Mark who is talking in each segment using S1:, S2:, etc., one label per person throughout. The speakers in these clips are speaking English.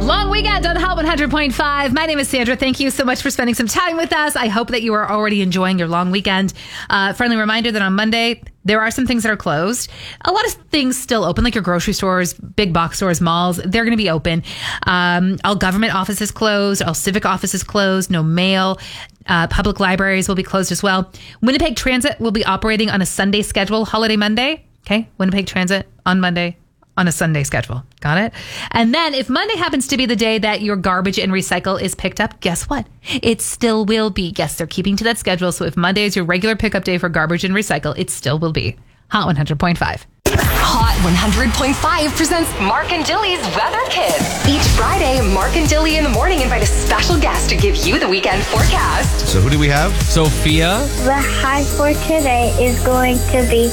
S1: Long weekend on Hot 100.5. My name is Sandra. Thank you so much for spending some time with us. I hope that you are already enjoying your long weekend. Friendly reminder that on Monday, there are some things that are closed. A lot of things still open, like your grocery stores, big box stores, malls. They're going to be open. All government offices closed. All civic offices closed. No mail. Public libraries will be closed as well. Winnipeg Transit will be operating on a Sunday schedule, Holiday Monday. Okay, Winnipeg Transit on Monday on a Sunday schedule. Got it? And then if Monday happens to be the day that your garbage and recycle is picked up, guess what? It still will be. Yes, they're keeping to that schedule. So if Monday is your regular pickup day for garbage and recycle, it still will be. Hot 100.5.
S2: Hot 100.5 presents Mark and Dilly's Weather Kids. Each Friday, Mark and Dilly in the morning invite a special guest to give you the weekend forecast.
S3: So who do we have?
S4: Sophia.
S5: The high for today is going to be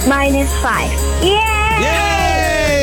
S5: -5. Yay!
S3: Yay!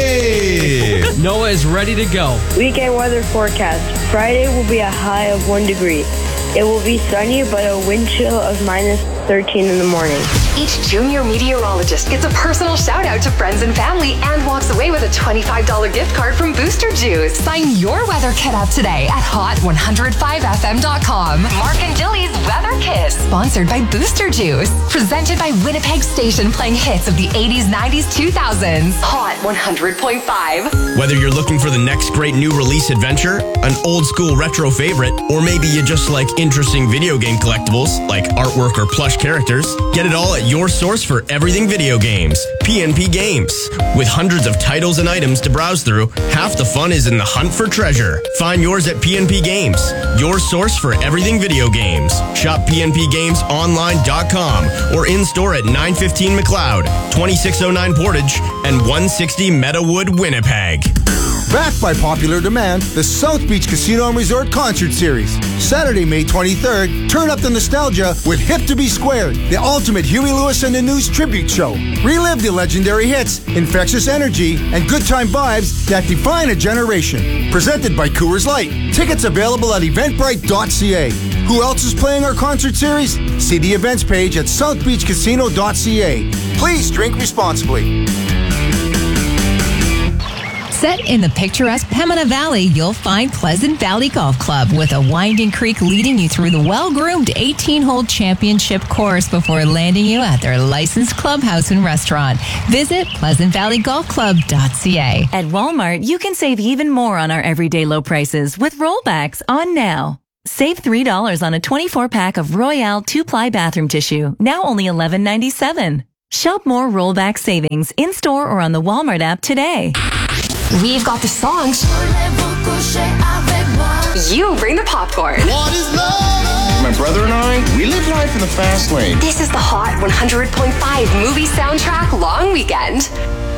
S4: Noah is ready to go.
S6: Weekend weather forecast. Friday will be a high of 1 degree. It will be sunny, but a wind chill of -13 in the morning.
S2: Each junior meteorologist gets a personal shout out to friends and family and walks away with a $25 gift card from Booster Juice. Sign your weather kit up today at hot105fm.com. Mark and Dilly's Weather Kiss, sponsored by Booster Juice. Presented by Winnipeg Station, playing hits of the 80s, 90s, 2000s. Hot 100.5.
S7: Whether you're looking for the next great new release adventure, an old school retro favorite, or maybe you just like interesting video game collectibles like artwork or plush characters, get it all at your source for everything video games, PNP Games. With hundreds of titles and items to browse through, half the fun is in the hunt for treasure. Find yours at PNP Games, your source for everything video games. Shop PNPGamesOnline.com or in-store at 915 McLeod, 2609 Portage, and 160 Meadowood, Winnipeg.
S8: Backed by popular demand, the South Beach Casino and Resort Concert Series. Saturday, May 23rd, turn up the nostalgia with Hip to Be Squared, the ultimate Huey Lewis and the News tribute show. Relive the legendary hits, infectious energy, and good time vibes that define a generation. Presented by Coors Light. Tickets available at eventbrite.ca. Who else is playing our concert series? See the events page at southbeachcasino.ca. Please drink responsibly.
S9: Set in the picturesque Pembina Valley, you'll find Pleasant Valley Golf Club with a winding creek leading you through the well-groomed 18-hole championship course before landing you at their licensed clubhouse and restaurant. Visit pleasantvalleyGolfClub.ca.
S10: At Walmart, you can save even more on our everyday low prices with rollbacks on now. Save $3 on a 24-pack of Royale 2-ply bathroom tissue, now only $11.97. Shop more rollback savings in-store or on the Walmart app today.
S2: We've got the songs. You bring the popcorn.
S3: What is love?
S11: My brother and I, we live life in the fast lane.
S2: This is the Hot 100.5 movie soundtrack long weekend.